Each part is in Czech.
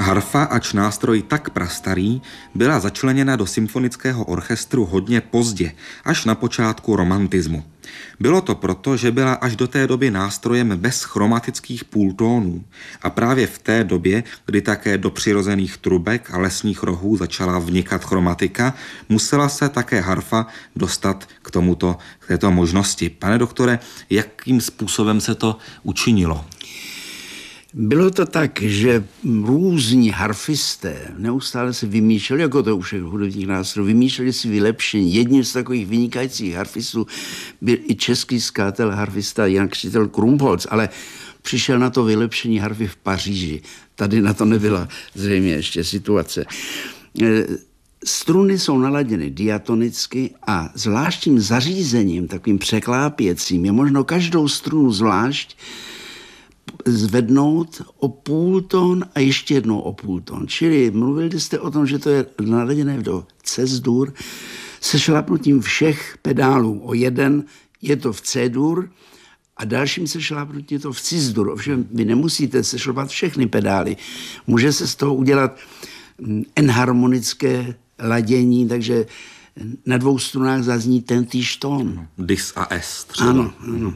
Harfa, ač nástroj tak prastarý, byla začleněna do symfonického orchestru hodně pozdě, až na počátku romantismu. Bylo to proto, že byla až do té doby nástrojem bez chromatických půltónů a právě v té době, kdy také do přirozených trubek a lesních rohů začala vnikat chromatika, musela se také harfa dostat k této možnosti. Pane doktore, jakým způsobem se to učinilo? Bylo to tak, že různí harfisté neustále se vymýšleli, jako to u všech hudebních nástrojů, vymýšleli si vylepšení. Jedním z takových vynikajících harfistů byl i český skladatel harfista Jan Křtitel Krumpholz, ale přišel na to vylepšení harfy v Paříži. Tady na to nebyla zřejmě ještě situace. Struny jsou naladěny diatonicky a zvláštním zařízením, takovým překlápěcím, je možno každou strunu zvlášť zvednout o půltón a ještě jednou o půltón. Čili mluvili jste o tom, že to je naladěné do C-dur se šlapnutím všech pedálů. O jeden je to v C-dur a dalším se šlápnutím je to v C-dur. Ovšem vy nemusíte se šlapat všechny pedály. Může se z toho udělat enharmonické ladění, takže na dvou strunách zazní tentýž tón. Dis a S třeba. Ano.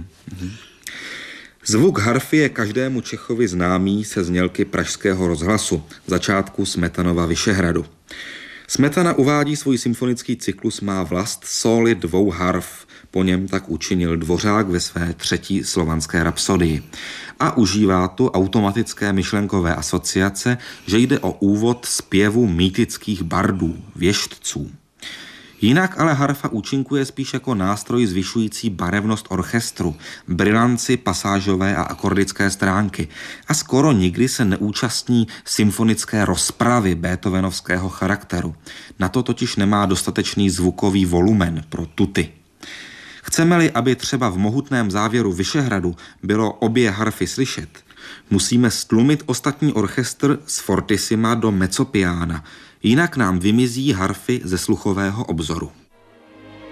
Zvuk harfy je každému Čechovi známý se znělky Pražského rozhlasu, začátku Smetanova Vyšehradu. Smetana uvádí svůj symfonický cyklus Má vlast sóly dvou harf, po něm tak učinil Dvořák ve své 3. slovanské rapsodii. A užívá tu automatické myšlenkové asociace, že jde o úvod zpěvu mýtických bardů, věštců. Jinak ale harfa účinkuje spíš jako nástroj zvyšující barevnost orchestru, brilanci pasážové a akordické stránky a skoro nikdy se neúčastní symfonické rozpravy beethovenovského charakteru. Na to totiž nemá dostatečný zvukový volumen pro tuty. Chceme-li, aby třeba v mohutném závěru Vyšehradu bylo obě harfy slyšet, musíme stlumit ostatní orchestr z fortissima do mezzopiana, jinak nám vymizí harfy ze sluchového obzoru.